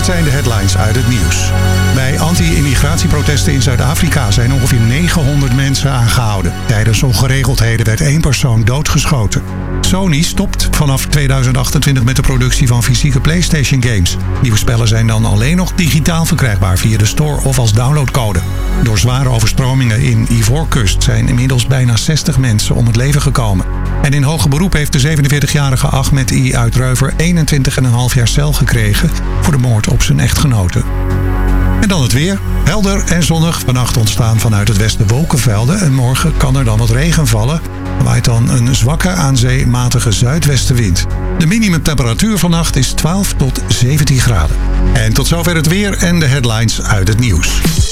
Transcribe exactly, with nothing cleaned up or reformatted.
zijn de headlines uit het nieuws. Bij anti-immigratieprotesten in Zuid-Afrika zijn ongeveer negenhonderd mensen aangehouden. Tijdens ongeregeldheden werd één persoon doodgeschoten. Sony stopt vanaf tweeduizend achtentwintig met de productie van fysieke PlayStation games. Nieuwe spellen zijn dan alleen nog digitaal verkrijgbaar via de store of als downloadcode. Door zware overstromingen in Ivoorkust zijn inmiddels bijna zestig mensen om het leven gekomen. En in hoger beroep heeft de zevenenveertigjarige Ahmed I. uit Reuver eenentwintig komma vijf jaar cel gekregen voor de moord op zijn echtgenote. En dan het weer. Helder en zonnig. Vannacht ontstaan vanuit het westen wolkenvelden. En morgen kan er dan wat regen vallen. Er waait dan een zwakke aan zee matige zuidwestenwind. De minimumtemperatuur vannacht is twaalf tot zeventien graden. En tot zover het weer en de headlines uit het nieuws.